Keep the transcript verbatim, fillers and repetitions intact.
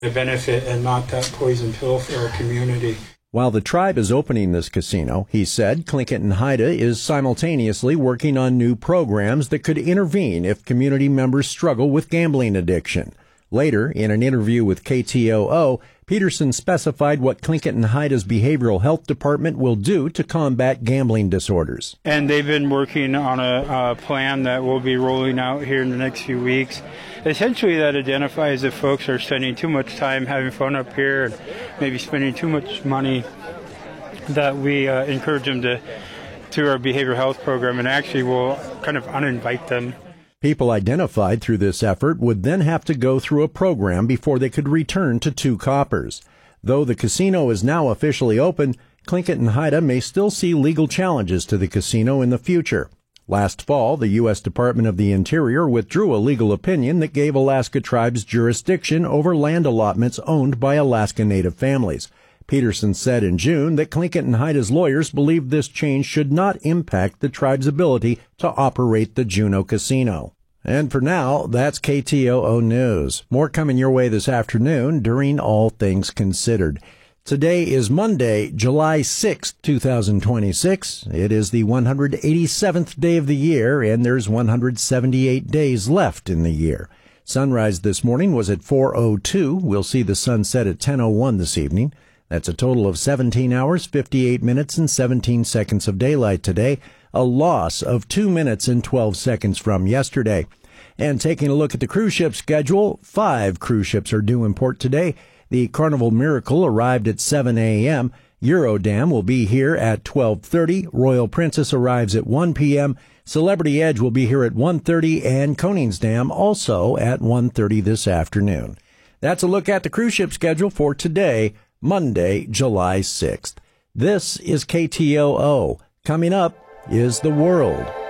the benefit and not that poison pill for our community. While the tribe is opening this casino, he said Tlingit and Haida is simultaneously working on new programs that could intervene if community members struggle with gambling addiction. Later, in an interview with K T O O, Peterson specified what Tlingit and Haida's behavioral health department will do to combat gambling disorders. And they've been working on a, a plan that we'll be rolling out here in the next few weeks. Essentially, that identifies if folks are spending too much time having fun up here and maybe spending too much money, that we uh, encourage them to, through our behavioral health program, and actually will kind of uninvite them. People identified through this effort would then have to go through a program before they could return to Two Coppers. Though the casino is now officially open, Tlingit and Haida may still see legal challenges to the casino in the future. Last fall, the U S Department of the Interior withdrew a legal opinion that gave Alaska tribes jurisdiction over land allotments owned by Alaska Native families. Peterson said in June that Tlingit and Haida's lawyers believe this change should not impact the tribe's ability to operate the Juneau Casino. And for now, that's K T O O News. More coming your way this afternoon during All Things Considered. Today is Monday, July sixth, two thousand twenty-six. It is the one hundred eighty-seventh day of the year, and there's one hundred seventy-eight days left in the year. Sunrise this morning was at four oh two. We'll see the sunset at ten oh one this evening. That's a total of seventeen hours, fifty-eight minutes, and seventeen seconds of daylight today, a loss of two minutes and twelve seconds from yesterday. And taking a look at the cruise ship schedule, five cruise ships are due in port today. The Carnival Miracle arrived at seven a.m. Eurodam will be here at twelve thirty. Royal Princess arrives at one p.m. Celebrity Edge will be here at one thirty, and Koningsdam also at one thirty this afternoon. That's a look at the cruise ship schedule for today, Monday, July sixth. This is K T O O. Coming up is The World.